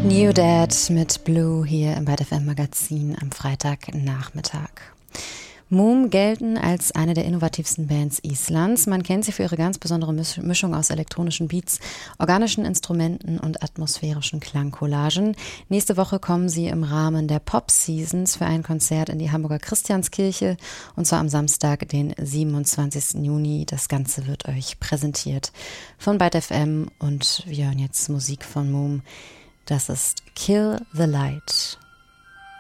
New Dad mit Blue hier im Byte FM Magazin am Freitagnachmittag. Moom gelten als eine der innovativsten Bands Islands. Man kennt sie für ihre ganz besondere Mischung aus elektronischen Beats, organischen Instrumenten und atmosphärischen Klangcollagen. Nächste Woche kommen sie im Rahmen der Pop Seasons für ein Konzert in die Hamburger Christianskirche, und zwar am Samstag, den 27. Juni. Das Ganze wird euch präsentiert von Byte FM und wir hören jetzt Musik von Moom. Das ist Kill the Light.